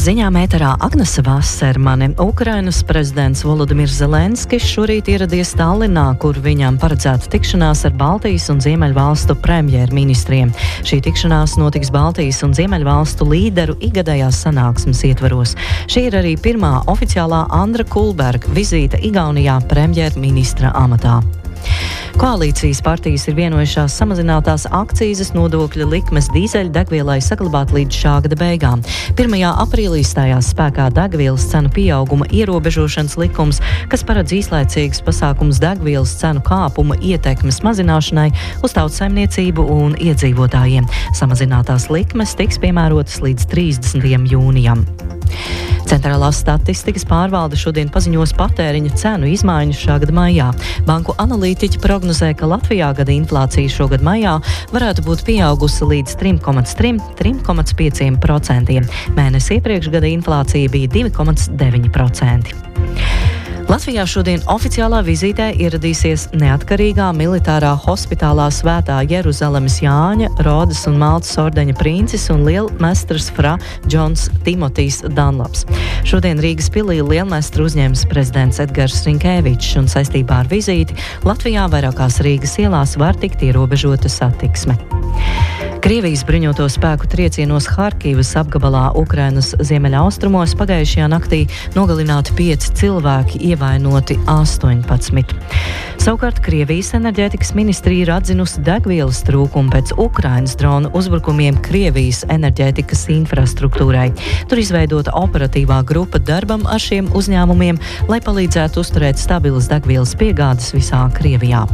Ziņām ēterā Agnese Vasermane. Ukrainas prezidents Volodimirs Zelenskis šorīt ieradies Tallinā, kur viņam paredzēta tikšanās ar Baltijas un Ziemeļvalstu premjerministriem. Šī tikšanās notiks Baltijas un Ziemeļvalstu līderu ikgadējās sanāksmes ietvaros. Šī ir arī pirmā oficiālā Andra Kulberga vizīte Igaunijā premjerministra amatā. Koalīcijas partijas ir vienojušās samazinātās akcīzes nodokļa likmes dīzeļdegvielai saglabāt līdz šā gada beigām. 1. aprīlī stājās spēkā degvielas cenu pieauguma ierobežošanas likums, kas paredz īslaicīgas pasākums degvielas cenu kāpuma ietekmes mazināšanai uz tautsaimniecību un iedzīvotājiem. Samazinātās likmes tiks piemērotas līdz 30. jūnijam. Centrālās statistikas pārvalde šodien paziņos patēriņa cenu izmaiņas šā gada maijā. Banku analītiķi prognozē, ka Latvijā gada inflācija šogad maijā varētu būt pieaugusi līdz 3,5%. Mēnesi iepriekš gada inflācija bija 2,9%. Latvijā šodien oficiālā vizītē ieradīsies neatkarīgā militārā hospitālā Svētā Jeruzalemes Jāņa, Rodas un Maltas ordeņa princis un lielmestrs fra Džons Timotijs Danlaps. Šodien Rīgas pilī lielmestru uzņēmis prezidents Edgars Rinkēvičs, un saistībā ar vizīti Latvijā vairākās Rīgas ielās var tikt ierobežota satiksme. Krievijas bruņoto spēku triecienos Harkivas apgabalā Ukrainas ziemeļaustrumos pagājušajā naktī nogalināti 5 cilvēki, ievainoti 18. Savukārt Krievijas enerģētikas ministrija ir atzinusi degvielas trūkumu pēc Ukrainas drona uzbrukumiem Krievijas enerģētikas infrastruktūrai. Tur izveidota operatīvā grupa darbam ar šiem uzņēmumiem, lai palīdzētu uzturēt stabilas degvielas piegādes visā Krievijā.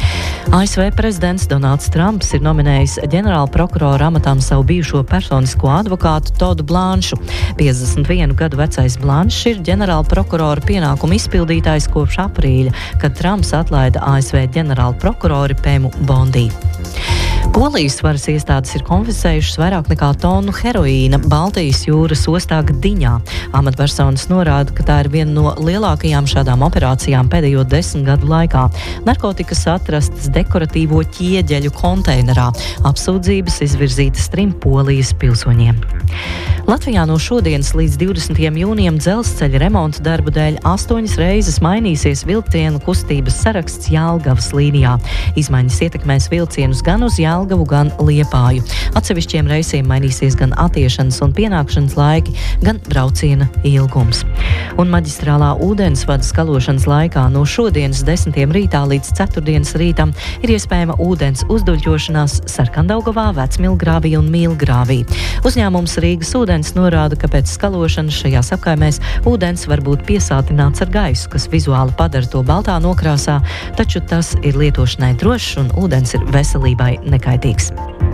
ASV prezidents Donalds Trumps ir nominējis ģenerāla prokurora amatām savu bijušo personisko advokātu Todu Blanšu. 51 gadu vecais Blanšs ir ģenerāla prokurora pienākumu izpildītājs kopš aprīļa, kad Trumps atlaida ASV ģenerāla prokurori Pemu Bondī. Polijas varas iestādes ir konfiscējušas vairāk nekā tonu heroīna Baltijas jūras ostā Gdiņā. Amatpersonas norāda, ka tā ir viena no lielākajām šādām operācijām pēdējo 10 gadu laikā. Narkotikas atrastas dekoratīvo ķieģeļu konteinerā. Apsūdzības izvirzītas 3 Polijas pilsoņiem. Latvijā no šodienas līdz 20. jūnijam dzelzceļa remonta darbu dēļ 8 reizes mainīsies vilcienu kustības saraksts Jelgavas līnijā. Izmaiņas ietekmēs vilcienus gan uz Jelgavu, gan Liepāju. Atsevišķiem reisiem mainīsies gan attiešanas un pienākšanas laiki, gan brauciena ilgums. Un maģistrālā ūdensvada skalošanas laikā no šodienas 10. rītā līdz 4. rītam ir iespējama ūdens uzduļķošanās Sarkandaugavā, Vecmilgrāvī un Mīlgrāvī. Uzņēmums Rīgas ūdens norāda, ka pēc skalošanas šajās apkaimēs ūdens var būt piesātināts ar gaisu, kas vizuāli padara to baltā nokrāsā, taču tas ir lietošanai drošs un ūdens ir veselībai nekaitīgs.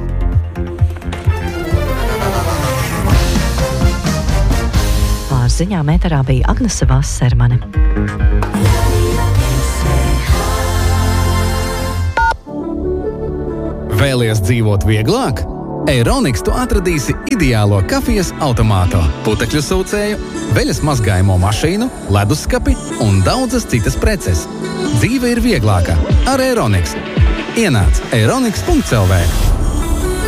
Pār ziņām ēterā bija Agnese Vasermane. Vēlies dzīvot vieglāk? Eironiks tu atradīsi ideālo kafijas automātu, putekļu sūcēju, veļas mazgājamo mašīnu, leduskapi un daudzas citas preces. Dzīve ir vieglāka ar Eironiks. Ienāc eironiks.lv.